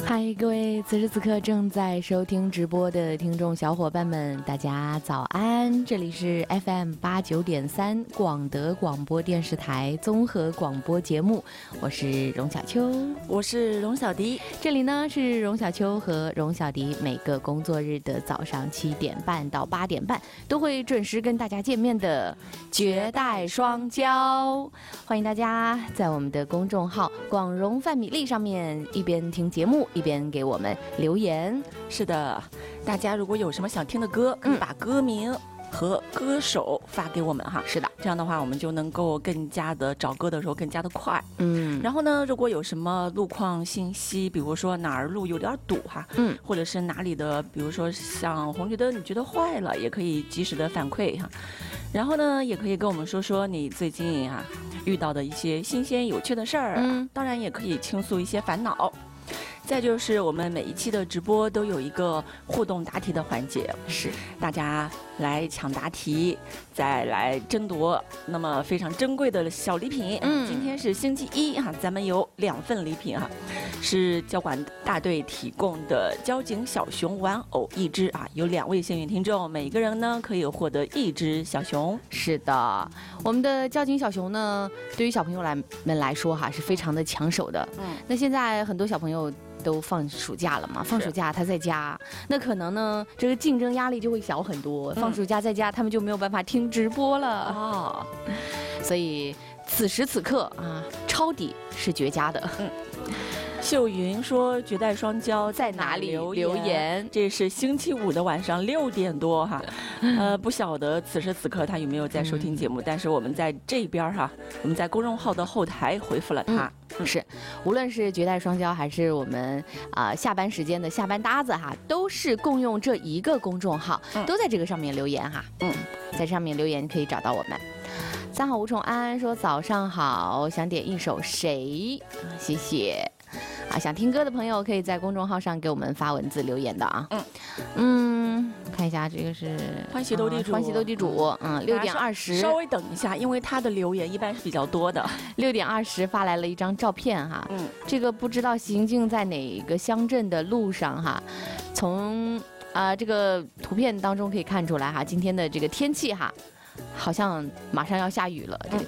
嗨，各位此时此刻正在收听直播的听众小伙伴们，大家早安！这里是 FM89.3广德广播电视台综合广播节目，我是荣小秋， 我是荣小迪。 这里呢是荣小秋和荣小迪每个工作日的早上7点半到8点半都会准时跟大家见面的绝代双骄，欢迎大家在我们的公众号广荣范米粒上面一边听节目一边给我们留言。 是的，大家如果有什么想听的歌，可以把歌名和歌手发给我们哈。 是的， 这样的话我们就能够更加的找歌的时候更加的快。然后呢，如果有什么路况信息，比如说哪儿路有点堵哈，或者是哪里的，比如说像红绿灯你觉得坏了，也可以及时的反馈哈。然后呢，也可以跟我们说说你最近遇到的一些新鲜有趣的事儿，当然也可以倾诉一些烦恼。再就是我们每一期的直播都有一个互动答题的环节， 是大家来抢答题，再来争夺那么非常珍贵的小礼品。今天是星期一咱们有2份礼品是交管大队提供的交警小熊玩偶1只有2位幸运听众，每个人呢可以获得1只小熊。 是的，我们的交警小熊呢，对于小朋友们来说是非常的抢手的。那现在很多小朋友都放暑假了嘛，放暑假他在家，那可能呢这个竞争压力就会小很多。放暑假在家，他们就没有办法听直播了所以此时此刻抄底是绝佳的。 秀云说绝代双骄在哪里留言？ 这是星期五的晚上6点多不晓得此时此刻他有没有在收听节目，但是我们在这边我们在公众号的后台回复了他。 是，无论是绝代双骄还是我们下班时间的下班搭子都是共用这一个公众号，都在这个上面留言在上面留言可以找到我们。三好吴宠安说早上好，想点一首谁？谢谢。想听歌的朋友可以在公众号上给我们发文字留言的看一下这个是欢喜斗地主， 欢喜斗地主，6点20， 稍微等一下，因为他的留言一般是比较多的。 6点20发来了一张照片这个不知道行进在哪个乡镇的路上从这个图片当中可以看出来今天的这个天气好像马上要下雨了，这个